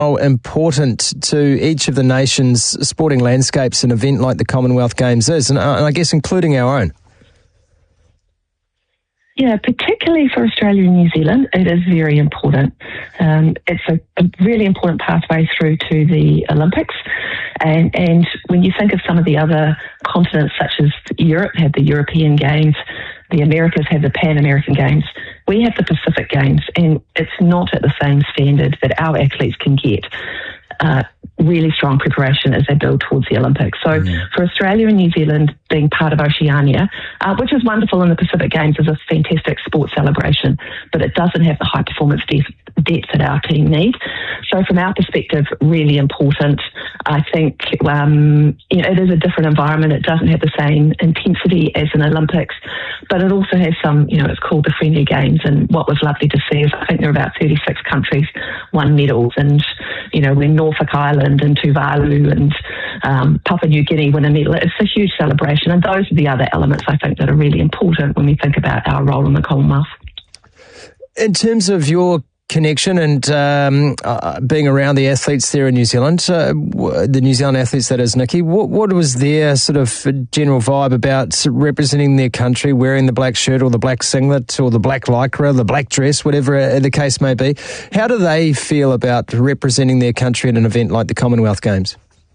how important to each of the nation's sporting landscapes an event like the Commonwealth Games is, and I guess including our own. Yeah, particularly for Australia and New Zealand, it is very important. It's a really important pathway through to the Olympics. And when you think of some of the other continents, such as Europe had the European Games, the Americas have the Pan American Games, we have the Pacific Games, and it's not at the same standard that our athletes can get. Really strong preparation as they build towards the Olympics. So for Australia and New Zealand being part of Oceania, which is wonderful in the Pacific Games, is a fantastic sports celebration, but it doesn't have the high performance depth that our team need. So from our perspective, really important. I think it is a different environment. It doesn't have the same intensity as an Olympics, but it also has some, it's called the friendly games. And what was lovely to see is I think there are about 36 countries won medals, and when Norfolk Island and Tuvalu and Papua New Guinea win a medal, it's a huge celebration. And those are the other elements I think that are really important when we think about our role in the Commonwealth. In terms of your connection and being around the athletes there in New Zealand, the New Zealand athletes, that is, Nikki, what was their sort of general vibe about representing their country, wearing the black shirt or the black singlet or the black lycra, the black dress, whatever the case may be? How do they feel about representing their country at an event like the Commonwealth Games?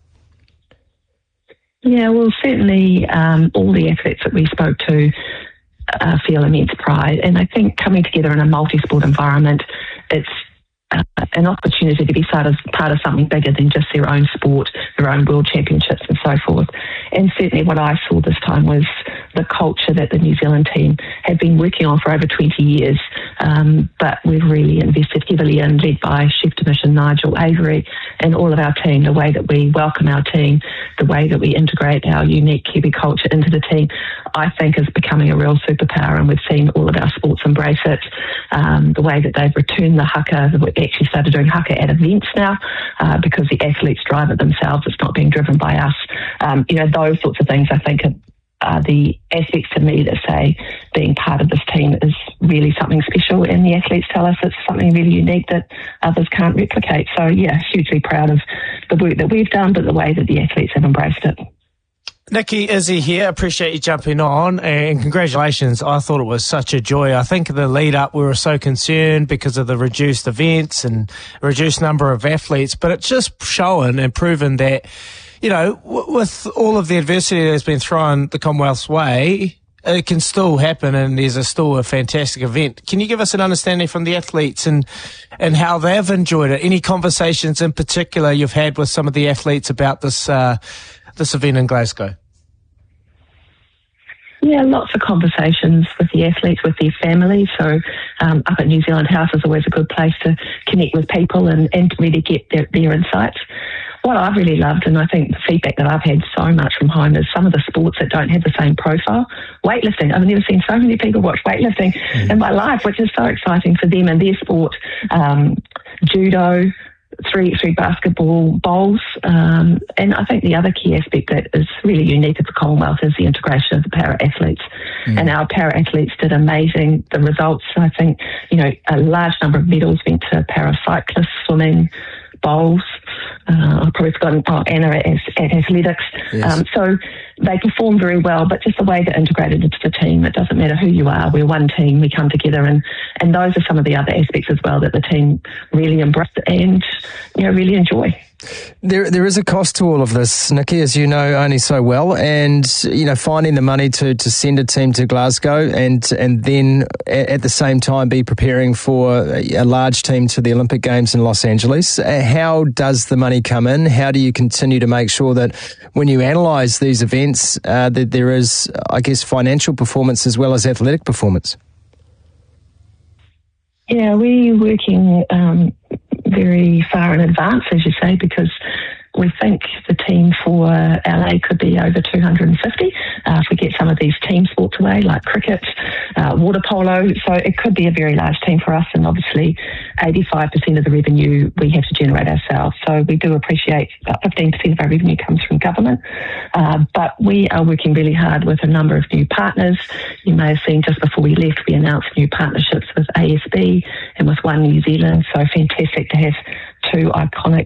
Yeah, well, certainly all the athletes that we spoke to feel immense pride. And I think coming together in a multi-sport environment, it's an opportunity to be part of something bigger than just their own sport, their own world championships and so forth. And certainly what I saw this time was the culture that the New Zealand team had been working on for over 20 years, but we've really invested heavily in, led by Chef de Mission Nigel Avery and all of our team, the way that we welcome our team, the way that we integrate our unique Kiwi culture into the team, I think is becoming a real superpower, and we've seen all of our sports embrace it. The way that they've returned the haka, we've actually started doing haka at events now because the athletes drive it themselves, it's not being driven by us. Those sorts of things I think are the aspects to me that say being part of this team is really something special, and the athletes tell us it's something really unique that others can't replicate. So yeah, hugely proud of the work that we've done, but the way that the athletes have embraced it. Nikki, Izzy here. Appreciate you jumping on, and congratulations. I thought it was such a joy. I think the lead up we were so concerned because of the reduced events and reduced number of athletes, but it's just shown and proven that, with all of the adversity that's been thrown the Commonwealth's way, it can still happen, and there's still a fantastic event. Can you give us an understanding from the athletes and how they've enjoyed it? Any conversations in particular you've had with some of the athletes about this event in Glasgow? Yeah, lots of conversations with the athletes, with their families. So up at New Zealand House is always a good place to connect with people and really get their insights. What I've really loved, and I think the feedback that I've had so much from home, is some of the sports that don't have the same profile. Weightlifting. I've never seen so many people watch weightlifting in my life, which is so exciting for them and their sport. Judo, 3x3 basketball, bowls, and I think the other key aspect that is really unique at the Commonwealth is the integration of the para-athletes. And our para-athletes did amazing. The results, I think, a large number of medals went to para-cyclists, swimming, bowls. I've probably forgotten Anna at athletics. Yes. So they performed very well, but just the way they're integrated into the team, it doesn't matter who you are, we're one team, we come together, and those are some of the other aspects as well that the team really embrace and really enjoy. There is a cost to all of this, Nikki, as you know only so well, and finding the money to send a team to Glasgow and then at the same time be preparing for a large team to the Olympic Games in Los Angeles. How does the money come in? How do you continue to make sure that when you analyse these events that there is, I guess, financial performance as well as athletic performance? Yeah, we're working very far in advance, as you say, because we think the team for LA could be over 250 if we get some of these team sports away, like cricket, water polo. So it could be a very large team for us, and obviously 85% of the revenue we have to generate ourselves. So we do appreciate about 15% of our revenue comes from government. But we are working really hard with a number of new partners. You may have seen just before we left, we announced new partnerships with ASB and with One New Zealand. So fantastic to have two iconic